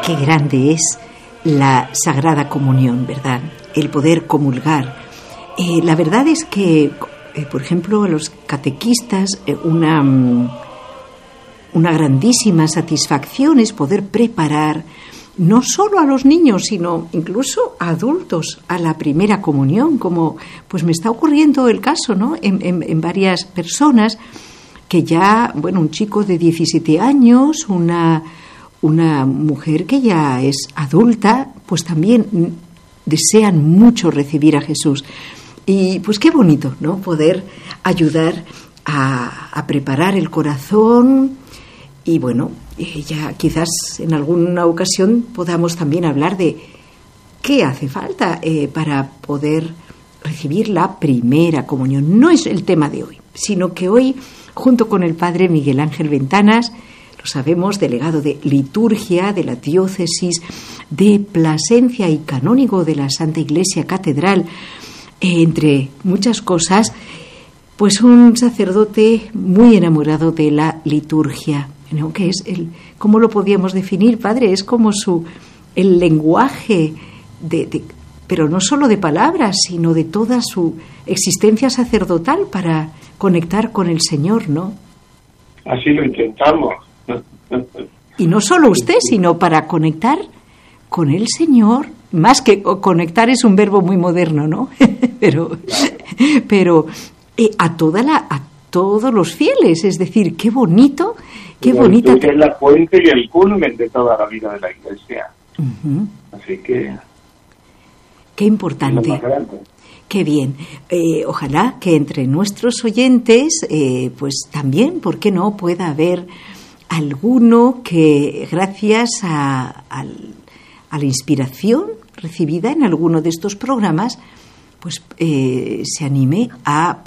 qué grande es la Sagrada Comunión, ¿verdad? El poder comulgar. La verdad es que, por ejemplo, a los catequistas una grandísima satisfacción es poder preparar no solo a los niños, sino incluso a adultos a la primera comunión, como pues me está ocurriendo el caso, ¿no? En varias personas que ya, bueno, un chico de 17 años, una mujer que ya es adulta, pues también desean mucho recibir a Jesús. Y pues qué bonito, ¿no? Poder ayudar a preparar el corazón. Y bueno, ya quizás en alguna ocasión podamos también hablar de qué hace falta para poder recibir la primera comunión. No es el tema de hoy, sino que hoy, junto con el padre Miguel Ángel Ventanas, lo sabemos, delegado de liturgia de la diócesis de Plasencia y canónigo de la Santa Iglesia Catedral, entre muchas cosas, pues un sacerdote muy enamorado de la liturgia, ¿no? Que es ¿cómo lo podíamos definir, padre? Es como el lenguaje pero no solo de palabras, sino de toda su existencia sacerdotal para conectar con el Señor, ¿no? Así lo intentamos. Y no solo usted, sino para conectar con el Señor, más que conectar es un verbo muy moderno, ¿no? pero a todos los fieles, es decir, qué bonito, qué bonita. Que es la fuente y el culmen de toda la vida de la Iglesia. Uh-huh. Así que qué importante. Qué bien. Ojalá que entre nuestros oyentes, pues también, ¿por qué no?, pueda haber alguno que, gracias a la inspiración recibida en alguno de estos programas, pues se anime a